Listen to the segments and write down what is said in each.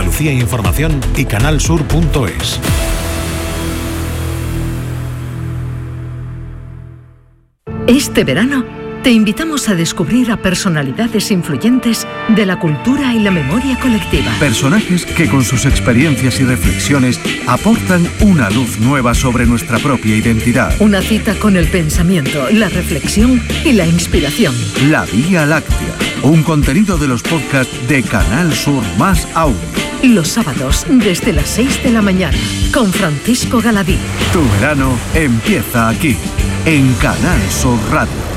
Andalucía Información y canalsur.es. Este verano te invitamos a descubrir a personalidades influyentes de la cultura y la memoria colectiva. Personajes que con sus experiencias y reflexiones aportan una luz nueva sobre nuestra propia identidad. Una cita con el pensamiento, la reflexión y la inspiración. La Vía Láctea, un contenido de los podcasts de Canal Sur más Audio. Los sábados desde las 6 de la mañana con Francisco Galadí. Tu verano empieza aquí, en Canal Sur Radio.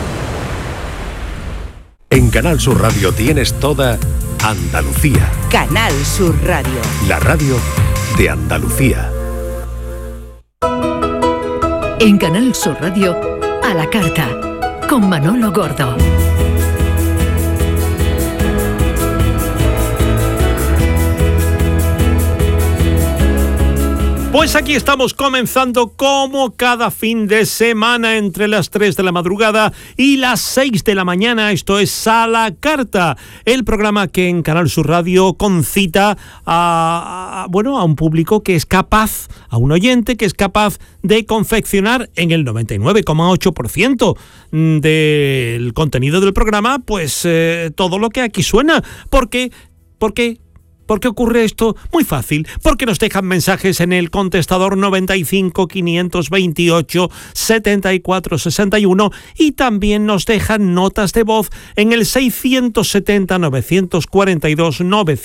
En Canal Sur Radio tienes toda Andalucía. Canal Sur Radio. La radio de Andalucía. En Canal Sur Radio, a la carta, con Manolo Gordo. Pues aquí estamos comenzando como cada fin de semana entre las 3 de la madrugada y las 6 de la mañana. Esto es A la Carta, el programa que en Canal Sur Radio concita a un público que es capaz, a un oyente que es capaz de confeccionar en el 99,8% del contenido del programa, pues todo lo que aquí suena. ¿Por qué ocurre esto? Muy fácil, porque nos dejan mensajes en el contestador 95 528 74 61 y también nos dejan notas de voz en el 670 942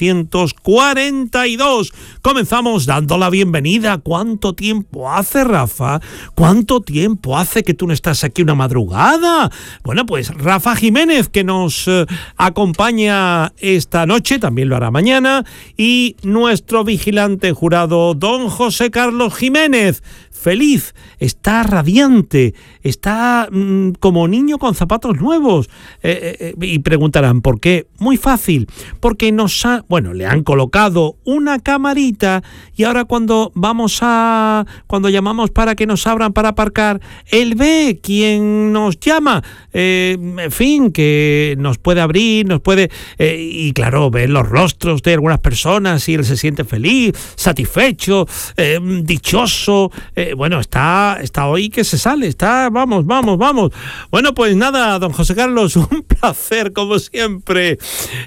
942. Comenzamos dando la bienvenida. ¿Cuánto tiempo hace, Rafa? ¿Cuánto tiempo hace que tú no estás aquí una madrugada? Bueno, pues Rafa Jiménez, que nos acompaña esta noche, también lo hará mañana, y nuestro vigilante jurado, don José Carlos Jiménez. Feliz, está radiante, está como niño con zapatos nuevos. Y preguntarán, ¿por qué? Muy fácil, porque le han colocado una camarita y ahora cuando llamamos para que nos abran para aparcar, él ve quién nos llama. En fin, que nos puede abrir, y claro, ve los rostros de algunas personas y él se siente feliz, satisfecho, dichoso. Está hoy que se sale, vamos. Bueno, pues nada, don José Carlos, un placer como siempre.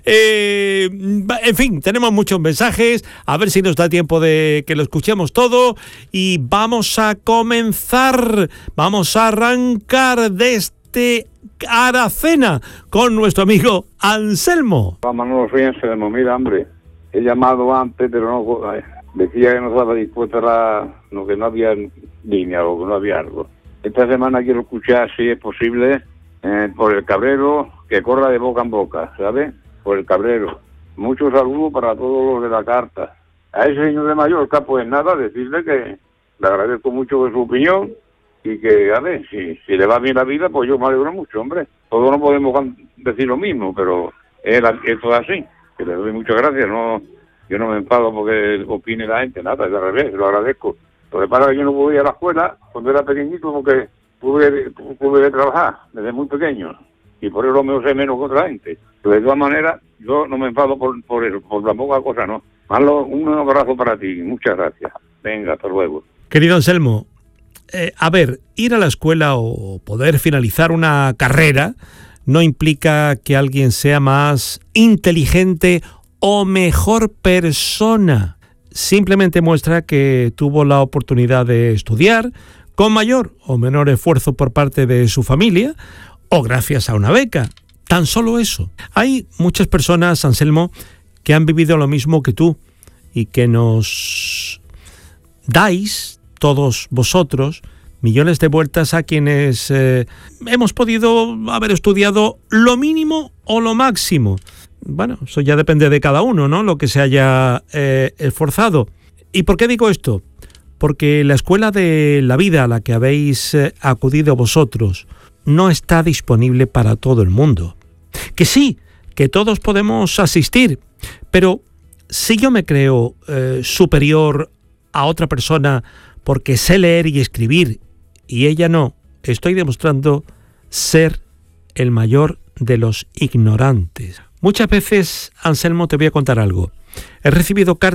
En fin, tenemos muchos mensajes, a ver si nos da tiempo de que lo escuchemos todo y vamos a comenzar, vamos a arrancar desde Aracena con nuestro amigo Anselmo. Manolo, soy Anselmo, mira, hombre, he llamado antes, pero no... Decía que no estaba dispuesta que no había línea o que no había algo. Esta semana quiero escuchar, si es posible, por el Cabrero, que corra de boca en boca, ¿sabes? Por el Cabrero. Muchos saludos para todos los de la carta. A ese señor de Mallorca, pues nada, decirle que le agradezco mucho de su opinión y que, a ver, si le va bien la vida, pues yo me alegro mucho, hombre. Todos no podemos decir lo mismo, pero esto es así. Que le doy muchas gracias, no... Yo no me enfado porque opine la gente, nada, es al revés, lo agradezco. Lo que pasa es que yo no pude ir a la escuela cuando era pequeñito porque pude trabajar desde muy pequeño y por eso me sé menos que otra gente. Pero de todas maneras, yo no me enfado por eso, por la poca cosa, no. Marlo, un abrazo para ti, muchas gracias. Venga, hasta luego. Querido Anselmo, ir a la escuela o poder finalizar una carrera no implica que alguien sea más inteligente o mejor persona. Simplemente muestra que tuvo la oportunidad de estudiar con mayor o menor esfuerzo por parte de su familia o gracias a una beca. Tan solo eso. Hay muchas personas, Anselmo, que han vivido lo mismo que tú y que nos dais, todos vosotros, millones de vueltas a quienes hemos podido haber estudiado lo mínimo o lo máximo. Bueno, eso ya depende de cada uno, ¿no? Lo que se haya esforzado. ¿Y por qué digo esto? Porque la escuela de la vida a la que habéis acudido vosotros no está disponible para todo el mundo. Que sí, que todos podemos asistir, pero si yo me creo superior a otra persona porque sé leer y escribir y ella no, estoy demostrando ser el mayor de los ignorantes. Muchas veces, Anselmo, te voy a contar algo. He recibido cartas